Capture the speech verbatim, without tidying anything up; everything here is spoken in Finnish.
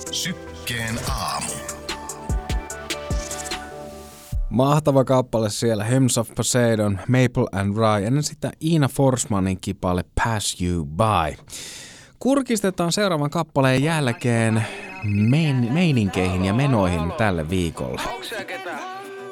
Sykkeen aamu. Mahtava kappale siellä, Hymns of Poseidon, Maple and Rye, ennen sitä Ina Forsmanin kipale Pass You By. Kurkistetaan seuraavan kappaleen jälkeen mein- meininkeihin ja menoihin tälle viikolle. Onks siellä ketään?